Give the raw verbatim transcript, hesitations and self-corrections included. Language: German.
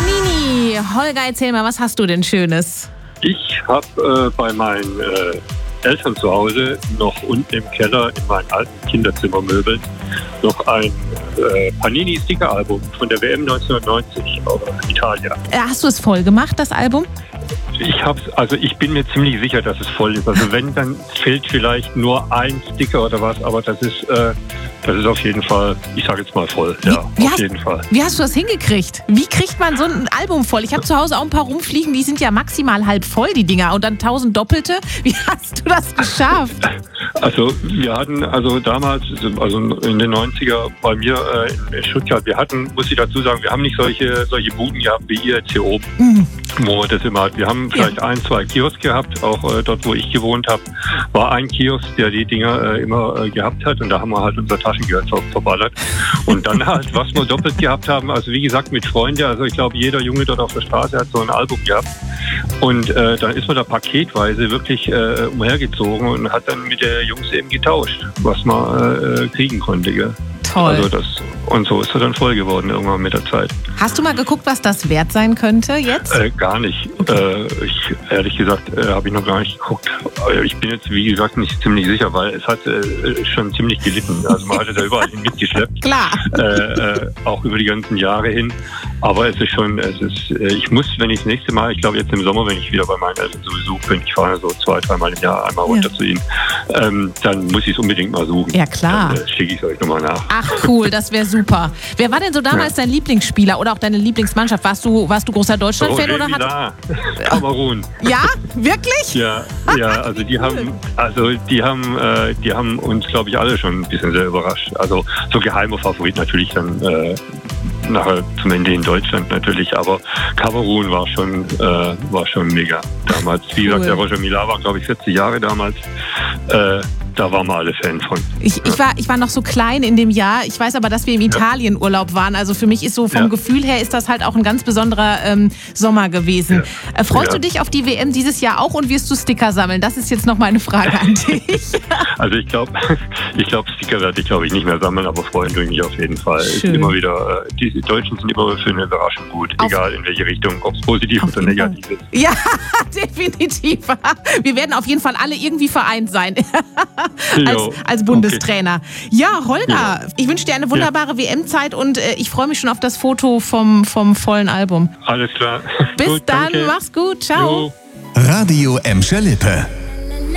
Panini. Holger, erzähl mal, was hast du denn Schönes? Ich habe äh, bei meinen äh, Eltern zu Hause noch unten im Keller in meinen alten Kinderzimmermöbeln noch ein äh, Panini-Sticker-Album von der W M neunzehnhundertneunzig aus Italien. Äh, Hast du es voll gemacht, das Album? Ich hab's, also ich bin mir ziemlich sicher, dass es voll ist. Also wenn, dann fehlt vielleicht nur ein Sticker oder was, aber das ist, äh, das ist auf jeden Fall, ich sage jetzt mal voll, ja, wie, wie auf hast, jeden Fall. Wie hast du das hingekriegt? Wie kriegt man so ein Album voll? Ich habe zu Hause auch ein paar rumfliegen, die sind ja maximal halb voll, die Dinger, und dann tausend Doppelte. Wie hast du das geschafft? Also wir hatten, also damals, also in den neunziger bei mir äh, in Stuttgart, wir hatten, muss ich dazu sagen, wir haben nicht solche, solche Buden gehabt wie ihr jetzt hier oben, mhm. wo man das immer hat. Wir haben vielleicht ja. ein, zwei Kiosk gehabt, auch äh, dort, wo ich gewohnt habe, war ein Kiosk, der die Dinger äh, immer äh, gehabt hat, und da haben wir halt unser Taschengeld ver verballert. Und dann halt, was wir doppelt gehabt haben, also wie gesagt mit Freunden, also ich glaube, jeder Junge dort auf der Straße hat so ein Album gehabt. Und äh, dann ist man da paketweise wirklich äh, umhergezogen und hat dann mit der Jungs eben getauscht, was man äh, kriegen konnte. Gell? Toll. Also das, und so ist er dann voll geworden irgendwann mit der Zeit. Hast du mal geguckt, was das wert sein könnte jetzt? Äh, gar nicht. Okay. Äh, ich, ehrlich gesagt, äh, habe ich noch gar nicht geguckt. Ich bin jetzt, wie gesagt, nicht ziemlich sicher, weil es hat äh, schon ziemlich gelitten. Also man hat es ja überall hin mitgeschleppt. Klar. Äh, äh, auch über die ganzen Jahre hin. Aber es ist schon, es ist, äh, ich muss, wenn ich das nächste Mal, ich glaube jetzt im Sommer, wenn ich wieder bei meinen Eltern zu Besuch bin, ich fahre so zwei, dreimal im Jahr einmal runter ja. zu ihnen, ähm, dann muss ich es unbedingt mal suchen. Ja, klar. Dann äh, schicke ich es euch nochmal nach. Ach cool, das wäre super. Wer war denn so damals ja. dein Lieblingsspieler oder auch deine Lieblingsmannschaft? Warst du, warst du großer Deutschland-Fan oder hat? Kamerun. Ja, wirklich? Ja, ja, also die haben, also die haben, äh, die haben uns, glaube ich, alle schon ein bisschen sehr überrascht. Also so geheimer Favorit natürlich dann äh, nachher zum Ende in Deutschland natürlich, aber Kamerun war schon, äh, war schon mega damals. Wie gesagt, cool. Der Roger Millar war, glaube ich, vierzig Jahre damals. Äh, Da waren wir alle Fan von. Ich, ich, war, ich war noch so klein in dem Jahr. Ich weiß aber, dass wir im Italienurlaub waren. Also für mich ist so vom ja. Gefühl her ist das halt auch ein ganz besonderer ähm, Sommer gewesen. Ja. Äh, freust ja. du dich auf die W M dieses Jahr auch und wirst du Sticker sammeln? Das ist jetzt noch meine Frage an dich. Also ich glaube, ich glaub, Sticker werde ich glaube ich nicht mehr sammeln, aber freuen tue ich mich auf jeden Fall. Ist immer wieder, die Deutschen sind immer für eine Überraschung gut, auf egal in welche Richtung, ob es positiv oder negativ ist. Ja, definitiv. Wir werden auf jeden Fall alle irgendwie vereint sein. als, als Bundestrainer. Okay. Ja, Holger, ja. ich wünsche dir eine wunderbare ja. W M-Zeit und äh, ich freue mich schon auf das Foto vom, vom vollen Album. Alles klar. Bis gut, dann, danke. Mach's gut, ciao. Jo. Radio Emscher Lippe.